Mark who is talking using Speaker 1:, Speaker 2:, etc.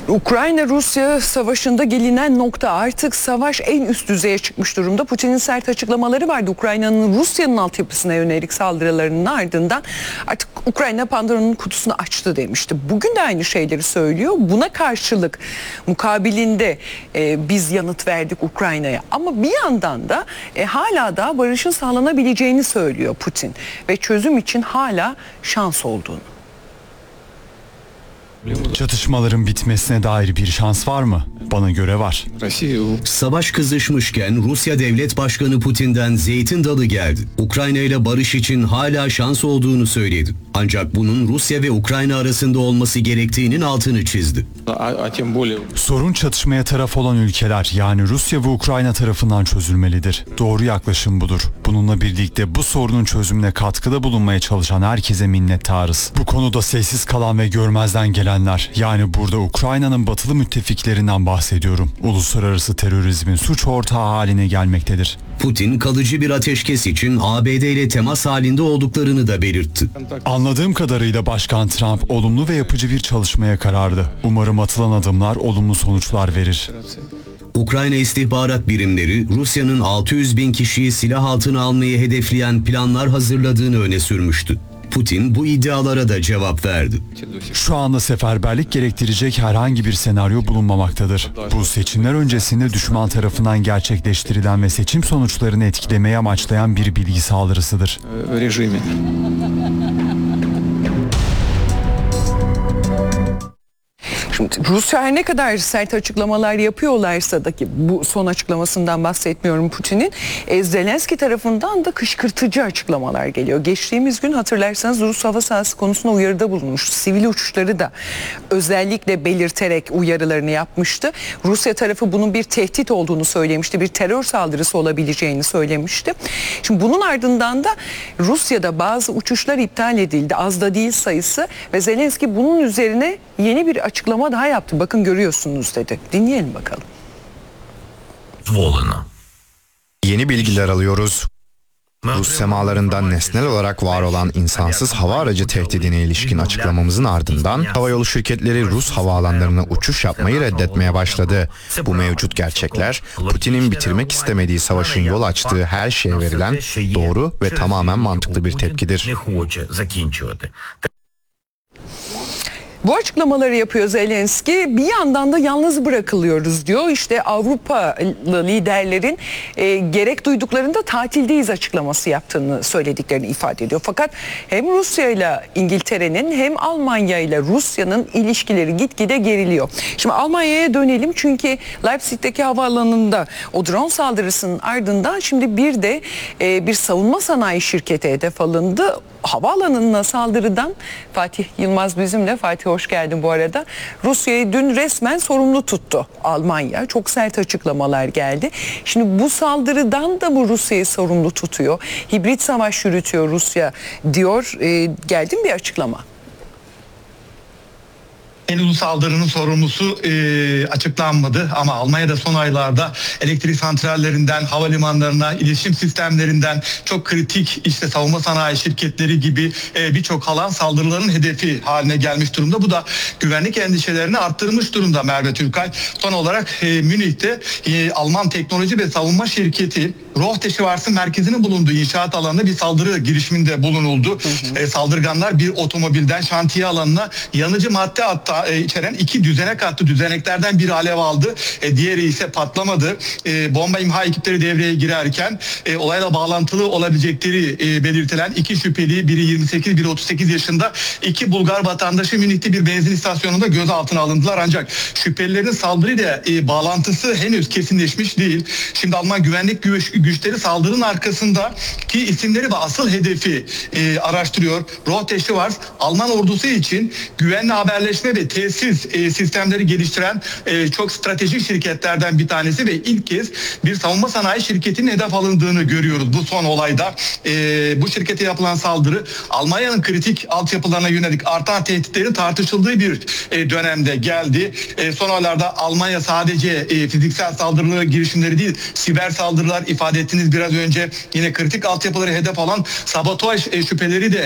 Speaker 1: Ukrayna-Rusya savaşında gelinen nokta, artık savaş en üst düzeye çıkmış durumda. Putin'in sert açıklamaları vardı. Ukrayna'nın Rusya'nın altyapısına yönelik saldırılarının ardından artık Ukrayna Pandora'nın kutusunu açtı demişti. Bugün de aynı şeyleri söylüyor. Buna karşılık mukabilinde biz yanıt verdik Ukrayna'ya. Ama bir yandan da hala da barışın sağlanabileceğini söylüyor Putin. Ve çözüm için hala şans olduğunu.
Speaker 2: Çatışmaların bitmesine dair bir şans var mı? Bana göre var.
Speaker 3: Savaş kızışmışken Rusya Devlet Başkanı Putin'den zeytin dalı geldi. Ukrayna ile barış için hala şans olduğunu söyledi. Ancak bunun Rusya ve Ukrayna arasında olması gerektiğinin altını çizdi.
Speaker 2: Sorun çatışmaya taraf olan ülkeler, yani Rusya ve Ukrayna tarafından çözülmelidir. Doğru yaklaşım budur. Bununla birlikte bu sorunun çözümüne katkıda bulunmaya çalışan herkese minnettarız. Bu konuda sessiz kalan ve görmezden gelenler, yani burada Ukrayna'nın batılı müttefiklerinden bahsediyorum, uluslararası terörizmin suç ortağı haline gelmektedir.
Speaker 3: Putin kalıcı bir ateşkes için ABD ile temas halinde olduklarını da belirtti.
Speaker 2: Anladığım kadarıyla Başkan Trump olumlu ve yapıcı bir çalışmaya kararlı. Umarım atılan adımlar olumlu sonuçlar verir.
Speaker 3: Ukrayna istihbarat birimleri Rusya'nın 600 bin kişiyi silah altına almayı hedefleyen planlar hazırladığını öne sürmüştü. Putin bu iddialara da cevap verdi.
Speaker 2: Şu anda seferberlik gerektirecek herhangi bir senaryo bulunmamaktadır. Bu seçimler öncesinde düşman tarafından gerçekleştirilen ve seçim sonuçlarını etkilemeye amaçlayan bir bilgi saldırısıdır.
Speaker 1: Şimdi Rusya her ne kadar sert açıklamalar yapıyorlarsa da, ki bu son açıklamasından bahsetmiyorum Putin'in, Zelenski tarafından da kışkırtıcı açıklamalar geliyor. Geçtiğimiz gün hatırlarsanız Rus hava sahası konusunda uyarıda bulunmuştu. Sivil uçuşları da özellikle belirterek uyarılarını yapmıştı. Rusya tarafı bunun bir tehdit olduğunu söylemişti. Bir terör saldırısı olabileceğini söylemişti. Şimdi bunun ardından da Rusya'da bazı uçuşlar iptal edildi. Az da değil sayısı, ve Zelenski bunun üzerine yeni bir açıklama daha yaptı. Bakın görüyorsunuz dedi. Dinleyelim bakalım.
Speaker 4: Yeni bilgiler alıyoruz. Rus semalarından nesnel olarak var olan insansız hava aracı tehdidine ilişkin açıklamamızın ardından havayolu şirketleri Rus havaalanlarına uçuş yapmayı reddetmeye başladı. Bu mevcut gerçekler, Putin'in bitirmek istemediği savaşın yol açtığı her şeye verilen doğru ve tamamen mantıklı bir tepkidir.
Speaker 1: Bu açıklamaları yapıyor Zelenski. Bir yandan da yalnız bırakılıyoruz diyor. İşte Avrupalı liderlerin gerek duyduklarında tatildeyiz açıklaması yaptığını söylediklerini ifade ediyor. Fakat hem Rusya ile İngiltere'nin hem Almanya ile Rusya'nın ilişkileri gitgide geriliyor. Şimdi Almanya'ya dönelim, çünkü Leipzig'teki havaalanında o drone saldırısının ardından şimdi bir de bir savunma sanayi şirketi hedef alındı. Havaalanına saldırıdan Fatih Yılmaz bizimle. Fatih, hoş geldin bu arada. Rusya'yı dün resmen sorumlu tuttu Almanya. Çok sert açıklamalar geldi. Şimdi bu saldırıdan da mı Rusya'yı sorumlu tutuyor? Hibrit savaş yürütüyor Rusya diyor. Geldi mi bir açıklama?
Speaker 5: Henüz bu saldırının sorumlusu açıklanmadı, ama Almanya'da son aylarda elektrik santrallerinden havalimanlarına, iletişim sistemlerinden çok kritik işte savunma sanayi şirketleri gibi birçok alan saldırıların hedefi haline gelmiş durumda. Bu da güvenlik endişelerini arttırmış durumda Merve Türkay. Son olarak Münih'te Alman teknoloji ve savunma şirketi Rohteschwarz'ın merkezinin bulunduğu inşaat alanında bir saldırı girişiminde bulunuldu. Saldırganlar bir otomobilden şantiye alanına yanıcı madde içeren 2 düzenek attı. Düzeneklerden biri alev aldı. Diğeri ise patlamadı. Bomba imha ekipleri devreye girerken olayla bağlantılı olabilecekleri belirtilen 2 şüpheli, biri 28, biri 38 yaşında 2 Bulgar vatandaşı Münih'te bir benzin istasyonunda gözaltına alındılar. Ancak şüphelilerin saldırıyla bağlantısı henüz kesinleşmiş değil. Şimdi Alman güvenlik güçleri saldırının arkasındaki isimleri ve asıl hedefi araştırıyor. Rohteschwarz, Alman ordusu için güvenli haberleşme ve tesis sistemleri geliştiren çok stratejik şirketlerden bir tanesi ve ilk kez bir savunma sanayi şirketinin hedef alındığını görüyoruz bu son olayda. Bu şirkete yapılan saldırı Almanya'nın kritik altyapılarına yönelik artan tehditlerin tartışıldığı bir dönemde geldi. Son aylarda Almanya sadece fiziksel saldırıları girişimleri değil, siber saldırılar ifade ettiniz biraz önce, yine kritik altyapıları hedef alan sabotaj şüpheleri de